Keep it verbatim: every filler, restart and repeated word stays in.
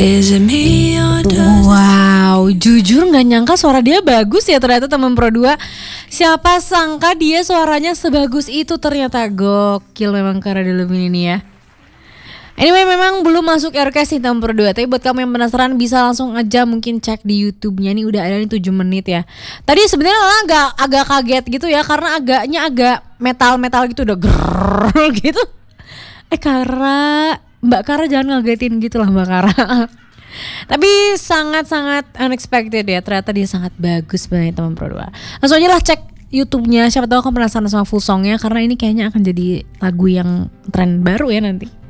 Wow, jujur gak nyangka suara dia bagus ya ternyata teman Pro dua. Siapa sangka dia suaranya sebagus itu, ternyata gokil memang Cara Delevingne ini ya. Anyway, memang belum masuk Aircast nih teman Pro dua, tapi buat kamu yang penasaran bisa langsung aja mungkin cek di YouTube-nya nih, udah ada nih tujuh menit ya. Tadi sebenarnya agak agak kaget gitu ya karena agaknya agak metal-metal gitu, udah grrrr gitu. Eh Kara, Mbak Kara jangan ngagetin gitu lah Mbak Kara. Tapi sangat-sangat unexpected ya, ternyata dia sangat bagus banget teman Pro dua. Langsung aja lah cek YouTube-nya, siapa tahu kamu penasaran sama full songnya karena ini kayaknya akan jadi lagu yang tren baru ya nanti.